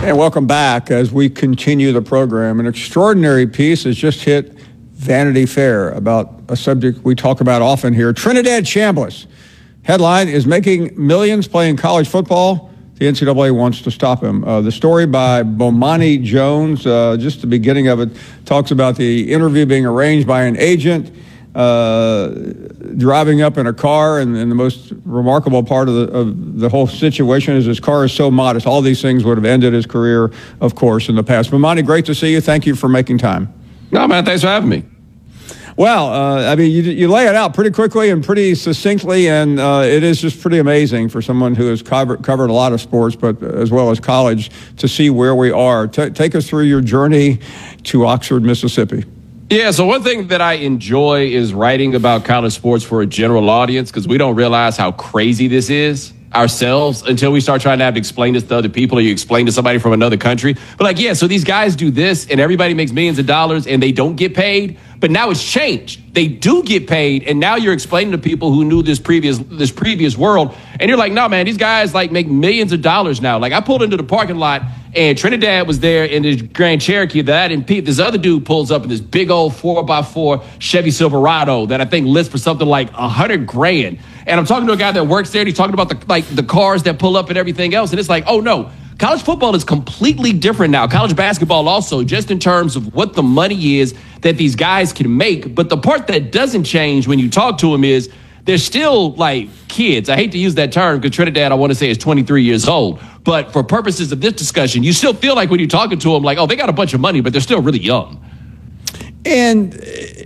And welcome back as we continue the program. An extraordinary piece has just hit Vanity Fair about a subject we talk about often here. Trinidad Chambliss. Headline is making millions playing college football. The NCAA wants to stop him. The story by Bomani Jones, just the beginning of it, talks about the interview being arranged by an agent, driving up in a car, and the most remarkable part of the whole situation is his car is so modest. All these things would have ended his career, of course, in the past. Bomani, great to see you. Thank you for making time. No, man, thanks for having me. Well, I mean, you lay it out pretty quickly and pretty succinctly, and it is just pretty amazing for someone who has covered a lot of sports, but as well as college, to see where we are. Take us through your journey to Oxford, Mississippi. Yeah, so one thing that I enjoy is writing about college sports for a general audience, because we don't realize how crazy this is ourselves until we start trying to have to explain this to other people, or you explain to somebody from another country. But like, yeah, so these guys do this and everybody makes millions of dollars and they don't get paid. But now it's changed. They do get paid, and now you're explaining to people who knew this previous world, and you're like, no, man, these guys like make millions of dollars now. Like, I pulled into the parking lot, and Trinidad was there in his Grand Cherokee that I didn't peep. This other dude pulls up in this big old 4x4 Chevy Silverado that I think lists for something like $100,000. And I'm talking to a guy that works there, and he's talking about the cars that pull up and everything else, and it's like, oh no. College football is completely different now. College basketball also, just in terms of what the money is that these guys can make. But the part that doesn't change when you talk to them is they're still like kids. I hate to use that term because Trinidad, I want to say, is 23 years old. But for purposes of this discussion, you still feel like when you're talking to them, like, oh, they got a bunch of money, but they're still really young. And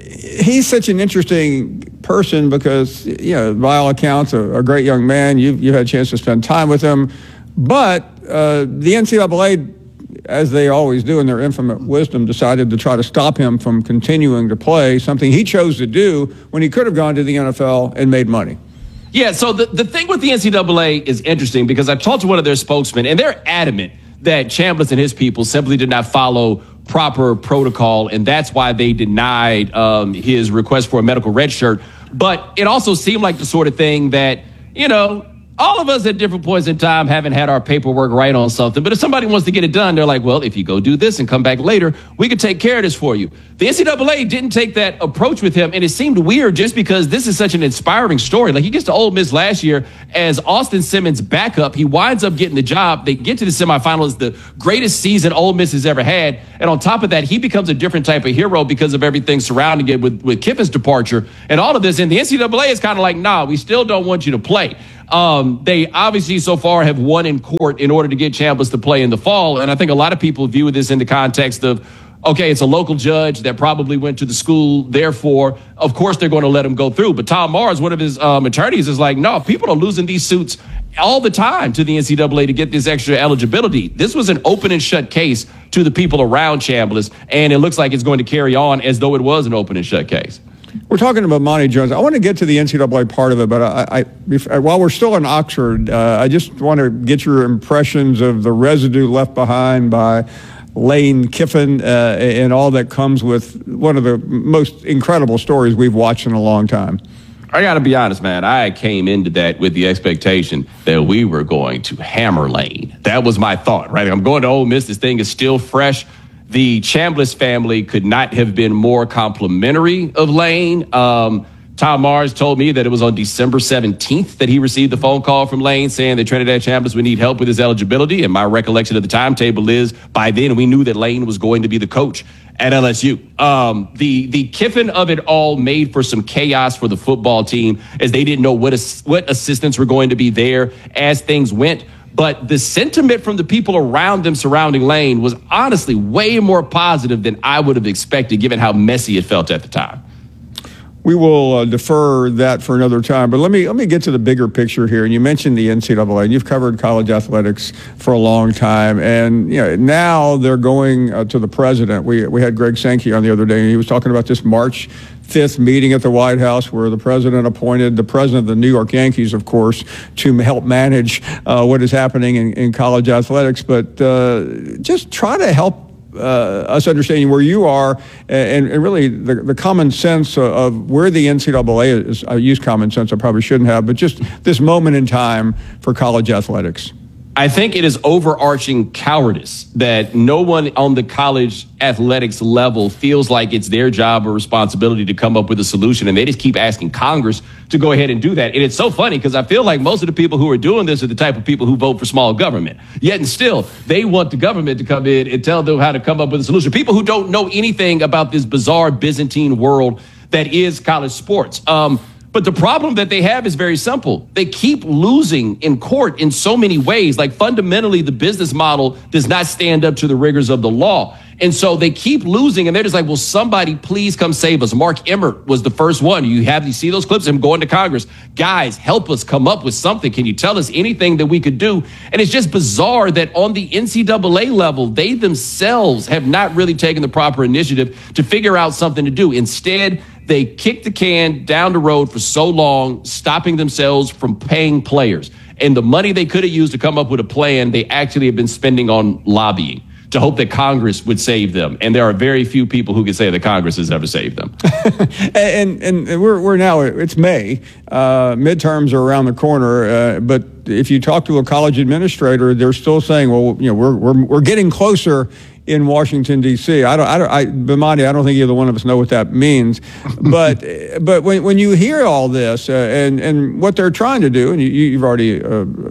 he's such an interesting person because, you know, by all accounts, a great young man. You've had a chance to spend time with him. But the NCAA, as they always do in their infinite wisdom, decided to try to stop him from continuing to play, something he chose to do when he could have gone to the NFL and made money. Yeah, so the thing with the NCAA is interesting because I talked to one of their spokesmen, and they're adamant that Chambliss and his people simply did not follow proper protocol, and that's why they denied his request for a medical red shirt. But it also seemed like the sort of thing that, you know, all of us at different points in time haven't had our paperwork right on something. But if somebody wants to get it done, they're like, well, if you go do this and come back later, we can take care of this for you. The NCAA didn't take that approach with him. And it seemed weird just because this is such an inspiring story. Like, he gets to Ole Miss last year as Austin Simmons' backup. He winds up getting the job. They get to the semifinals, the greatest season Ole Miss has ever had. And on top of that, he becomes a different type of hero because of everything surrounding it with Kiffin's departure and all of this. And the NCAA is kind of like, nah, we still don't want you to play. They obviously so far have won in court in order to get Chambliss to play in the fall. And I think a lot of people view this in the context of, okay, it's a local judge that probably went to the school. Therefore, of course, they're going to let him go through. But Tom Mars, one of his attorneys, is like, no, people are losing these suits all the time to the NCAA to get this extra eligibility. This was an open and shut case to the people around Chambliss, and it looks like it's going to carry on as though it was an open and shut case. We're talking about Bomani Jones. I want to get to the NCAA part of it, but while we're still in Oxford, I just want to get your impressions of the residue left behind by Lane Kiffin and all that comes with one of the most incredible stories we've watched in a long time. I got to be honest, man. I came into that with the expectation that we were going to hammer Lane. That was my thought, right? I'm going to Ole Miss. This thing is still fresh. The Chambliss family could not have been more complimentary of Lane. Tom Mars told me that it was on December 17th that he received the phone call from Lane saying that Trinidad Chambliss would need help with his eligibility. And my recollection of the timetable is by then we knew that Lane was going to be the coach at LSU. The Kiffin of it all made for some chaos for the football team as they didn't know what assistants were going to be there as things went. But the sentiment from the people around them surrounding Lane was honestly way more positive than I would have expected, given how messy it felt at the time. We will defer that for another time, but let me get to the bigger picture here. And you mentioned the NCAA, and you've covered college athletics for a long time, and you know now they're going to the president. We had Greg Sankey on the other day, and he was talking about this March 5th meeting at the White House where the president appointed the president of the New York Yankees, of course, to help manage what is happening in college athletics. But just try to help us understanding where you are and really the common sense of where the NCAA is. I use common sense, I probably shouldn't have, but just this moment in time for college athletics. I think it is overarching cowardice that no one on the college athletics level feels like it's their job or responsibility to come up with a solution. And they just keep asking Congress to go ahead and do that. And it's so funny because I feel like most of the people who are doing this are the type of people who vote for small government. Yet and still, they want the government to come in and tell them how to come up with a solution. People who don't know anything about this bizarre Byzantine world that is college sports. But the problem that they have is very simple. They keep losing in court in so many ways. Like fundamentally, the business model does not stand up to the rigors of the law. And so they keep losing and they're just like, well, somebody please come save us. Mark Emmert was the first one. You see those clips of him going to Congress. Guys, help us come up with something. Can you tell us anything that we could do? And it's just bizarre that on the NCAA level, they themselves have not really taken the proper initiative to figure out something to do. Instead, they kicked the can down the road for so long, stopping themselves from paying players. And the money they could have used to come up with a plan, they actually have been spending on lobbying to hope that Congress would save them. And there are very few people who can say that Congress has ever saved them. and we're now, it's May. Midterms are around the corner. But if you talk to a college administrator, they're still saying, well, we're getting closer in Washington, D.C. Bomani, I don't think either one of us know what that means. But when you hear all this and what they're trying to do, and you've already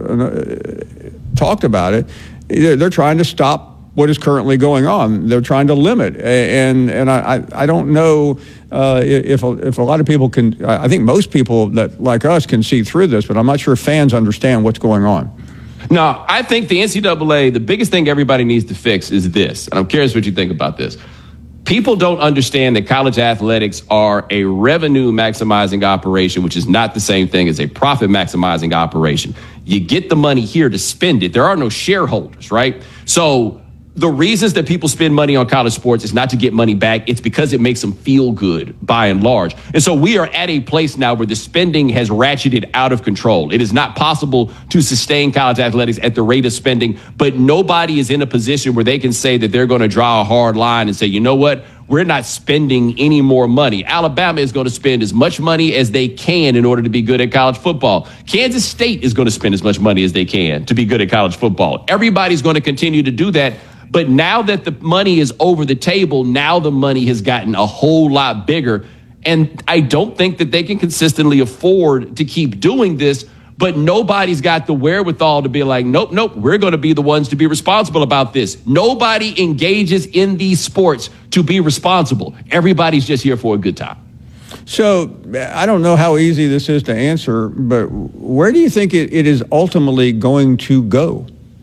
talked about it, they're trying to stop what is currently going on. They're trying to limit. And I don't know if a lot of people can, I think most people that like us can see through this, but I'm not sure fans understand what's going on. No, I think the NCAA, the biggest thing everybody needs to fix is this. And I'm curious what you think about this. People don't understand that college athletics are a revenue maximizing operation, which is not the same thing as a profit maximizing operation. You get the money here to spend it. There are no shareholders, right? So the reasons that people spend money on college sports is not to get money back. It's because it makes them feel good by and large. And so we are at a place now where the spending has ratcheted out of control. It is not possible to sustain college athletics at the rate of spending, but nobody is in a position where they can say that they're going to draw a hard line and say, you know what? We're not spending any more money. Alabama is going to spend as much money as they can in order to be good at college football. Kansas State is going to spend as much money as they can to be good at college football. Everybody's going to continue to do that. But now that the money is over the table, now the money has gotten a whole lot bigger. And I don't think that they can consistently afford to keep doing this. But nobody's got the wherewithal to be like, nope, we're going to be the ones to be responsible about this. Nobody engages in these sports to be responsible. Everybody's just here for a good time. So I don't know how easy this is to answer, but where do you think it is ultimately going to go?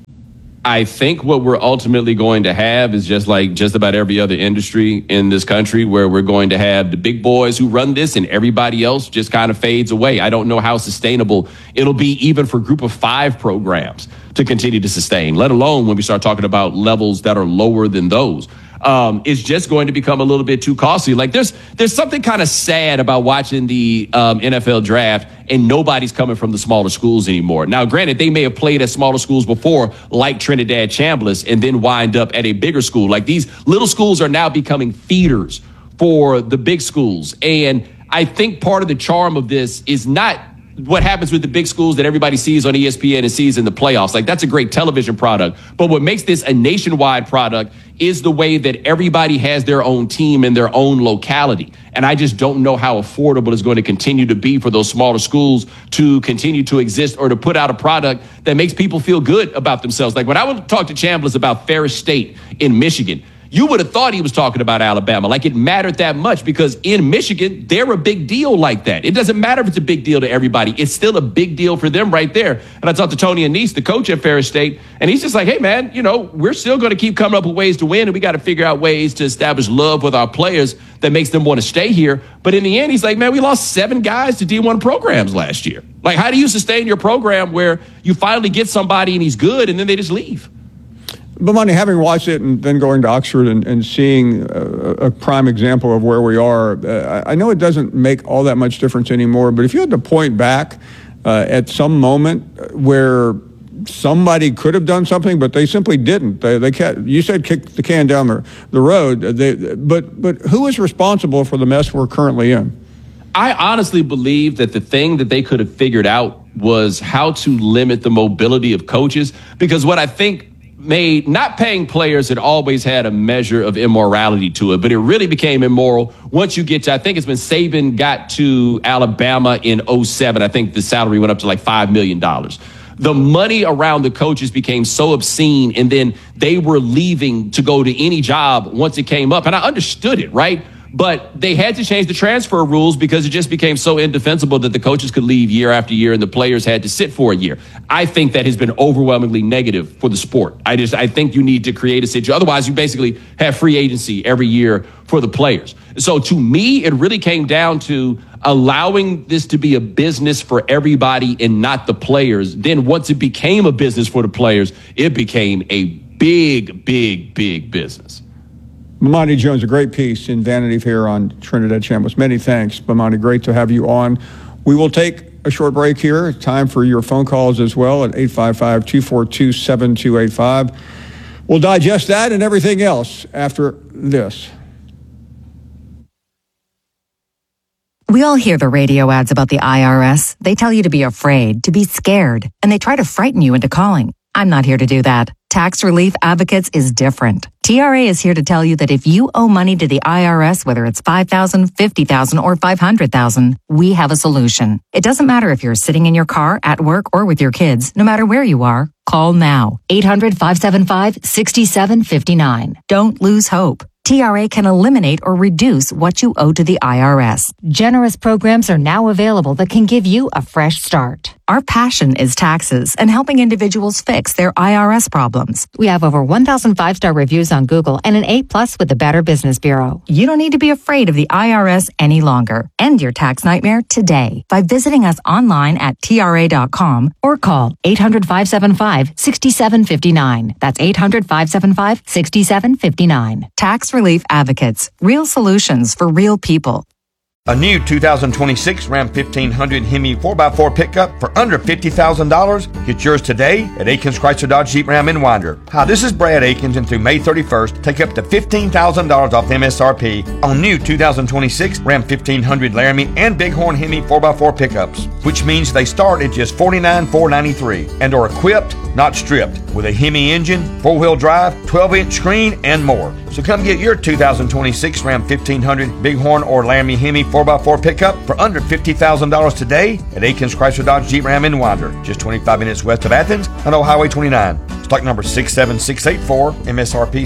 I think what we're ultimately going to have is just like just about every other industry in this country, where we're going to have the big boys who run this and everybody else just kind of fades away. I don't know how sustainable it'll be even for Group of 5 programs to continue to sustain, let alone when we start talking about levels that are lower than those. It's just going to become a little bit too costly. Like there's something kind of sad about watching the NFL draft and nobody's coming from the smaller schools anymore. Now, granted, they may have played at smaller schools before, like Trinidad Chambliss, and then wind up at a bigger school. Like these little schools are now becoming feeders for the big schools. And I think part of the charm of this is not what happens with the big schools that everybody sees on ESPN and sees in the playoffs. Like that's a great television product. But what makes this a nationwide product is the way that everybody has their own team in their own locality. And I just don't know how affordable it's going to continue to be for those smaller schools to continue to exist or to put out a product that makes people feel good about themselves. Like when I would talk to Chambliss about Ferris State in Michigan, you would have thought he was talking about Alabama. Like it mattered that much because in Michigan, they're a big deal like that. It doesn't matter if it's a big deal to everybody. It's still a big deal for them right there. And I talked to Tony Annese, the coach at Ferris State, and he's just like, hey, man, we're still going to keep coming up with ways to win, and we got to figure out ways to establish love with our players that makes them want to stay here. But in the end, he's like, man, we lost 7 guys to D1 programs last year. Like, how do you sustain your program where you finally get somebody and he's good and then they just leave? Bomani, having watched it and then going to Oxford and seeing a prime example of where we are, I know it doesn't make all that much difference anymore, but if you had to point back at some moment where somebody could have done something, but they simply didn't. You said kick the can down the road, but who is responsible for the mess we're currently in? I honestly believe that the thing that they could have figured out was how to limit the mobility of coaches, because what I think made not paying players had always had a measure of immorality to it, but it really became immoral once you get to, I think it's when Saban got to Alabama in 2007, I think the salary went up to like $5 million. The money around the coaches became so obscene, and then they were leaving to go to any job once it came up. And I understood it, right? But they had to change the transfer rules because it just became so indefensible that the coaches could leave year after year and the players had to sit for a year. I think that has been overwhelmingly negative for the sport. I think you need to create a situation. Otherwise, you basically have free agency every year for the players. So to me, it really came down to allowing this to be a business for everybody and not the players. Then once it became a business for the players, it became a big, big, big business. Bomani Jones, a great piece in Vanity Fair on Trinidad Chambliss. Many thanks, Bomani. Great to have you on. We will take a short break here. Time for your phone calls as well at 855-242-7285. We'll digest that and everything else after this. We all hear the radio ads about the IRS. They tell you to be afraid, to be scared, and they try to frighten you into calling. I'm not here to do that. Tax Relief Advocates is different. TRA is here to tell you that if you owe money to the IRS, whether it's $5,000, $50,000, or $500,000, we have a solution. It doesn't matter if you're sitting in your car, at work, or with your kids. No matter where you are, call now. 800-575-6759. Don't lose hope. TRA can eliminate or reduce what you owe to the IRS. Generous programs are now available that can give you a fresh start. Our passion is taxes and helping individuals fix their IRS problems. We have over 1,000 5-star reviews on Google and an A+ with the Better Business Bureau. You don't need to be afraid of the IRS any longer. End your tax nightmare today by visiting us online at TRA.com or call 800-575-6759. That's 800-575-6759. Tax Relief Advocates. Real solutions for real people. A new 2026 Ram 1500 Hemi 4x4 pickup for under $50,000. Get yours today at Akins Chrysler Dodge Jeep Ram in Winder. Hi, this is Brad Akins, and through May 31st, take up to $15,000 off MSRP on new 2026 Ram 1500 Laramie and Bighorn Hemi 4x4 pickups, which means they start at just $49,493 and are equipped, not stripped, with a Hemi engine, 4-wheel drive, 12-inch screen, and more. So come get your 2026 Ram 1500 Bighorn or Laramie Hemi 4x4 pickup for under $50,000 today at Akins Chrysler Dodge Jeep Ram in Winder, just 25 minutes west of Athens on Old Highway 29. Stock number 67684, MSRP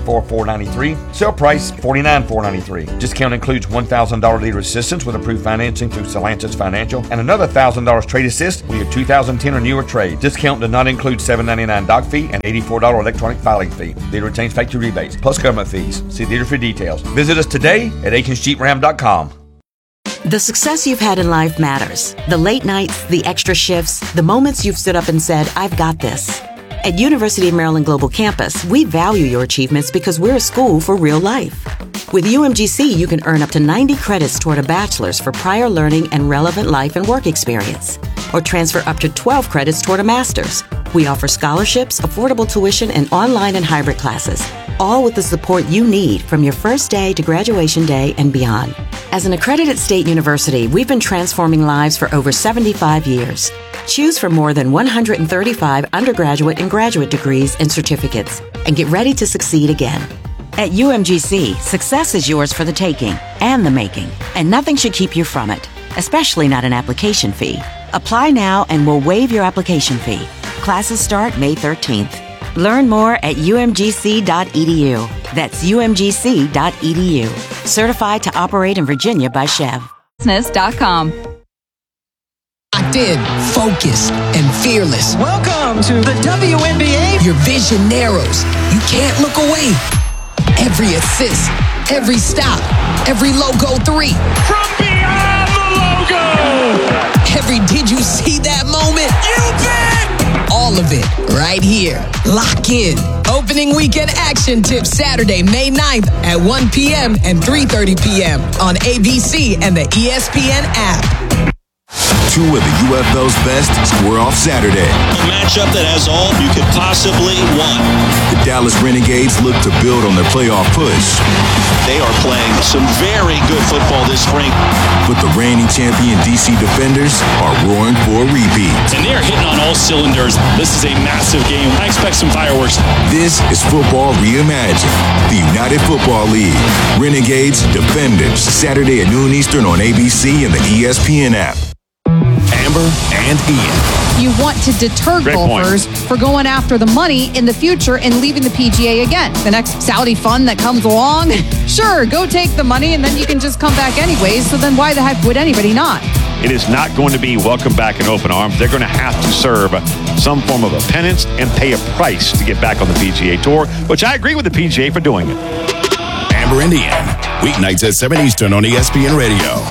$64,493, sale price $49,493. Discount includes $1,000 leader assistance with approved financing through Stellantis Financial and another $1,000 trade assist with your 2010 or newer trade. Discount does not include $7.99 doc fee and $84 electronic filing fee. Leader retains factory rebates plus government fees. See dealer for details. Visit us today at AkinsJeepRam.com. The success you've had in life matters. The late nights, the extra shifts, the moments you've stood up and said, I've got this. At University of Maryland Global Campus, we value your achievements because we're a school for real life. With UMGC, you can earn up to 90 credits toward a bachelor's for prior learning and relevant life and work experience, or transfer up to 12 credits toward a master's. We offer scholarships, affordable tuition, and online and hybrid classes, all with the support you need from your first day to graduation day and beyond. As an accredited state university, we've been transforming lives for over 75 years. Choose from more than 135 undergraduate and graduate degrees and certificates, and get ready to succeed again. At UMGC, success is yours for the taking and the making, and nothing should keep you from it, especially not an application fee. Apply now and we'll waive your application fee. Classes start May 13th. Learn more at umgc.edu. That's umgc.edu. Certified to operate in Virginia by Chev. Business.com. Locked in, focused, and fearless. Welcome to the WNBA. Your vision narrows. You can't look away. Every assist, every stop, every logo three. From beyond the logo. Every did you see that moment? You bet. All of it right here. Lock in. Opening weekend action tips Saturday, May 9th at 1 p.m. and 3:30 p.m. on ABC and the ESPN app. Two of the UFL's best square off Saturday. A matchup that has all you could possibly want. The Dallas Renegades look to build on their playoff push. They are playing some very good football this spring. But the reigning champion DC Defenders are roaring for a repeat. And they are hitting on all cylinders. This is a massive game. I expect some fireworks. This is Football Reimagined, the United Football League. Renegades, Defenders, Saturday at noon Eastern on ABC and the ESPN app. Amber and Ian. You want to deter golfers for going after the money in the future and leaving the PGA again. The next Saudi fund that comes along, sure, go take the money and then you can just come back anyways. So then why the heck would anybody not? It is not going to be welcome back in open arms. They're going to have to serve some form of a penance and pay a price to get back on the PGA Tour, which I agree with the PGA for doing it. Amber and Ian, weeknights at 7 Eastern on ESPN Radio.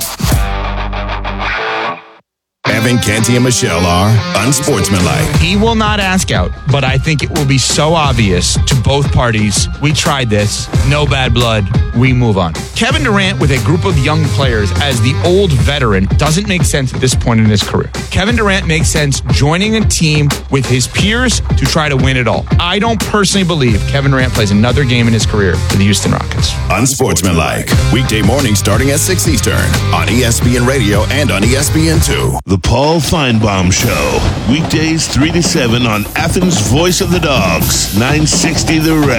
Evan, Canty, and Michelle are unsportsmanlike. He will not ask out, but I think it will be so obvious to both parties. We tried this. No bad blood. We move on. Kevin Durant with a group of young players as the old veteran doesn't make sense at this point in his career. Kevin Durant makes sense joining a team with his peers to try to win it all. I don't personally believe Kevin Durant plays another game in his career for the Houston Rockets. Unsportsmanlike. Weekday mornings starting at 6 Eastern on ESPN Radio and on ESPN2. The Paul Feinbaum Show. Weekdays 3 to 7 on Athens' Voice of the Dogs. 960 The Ref.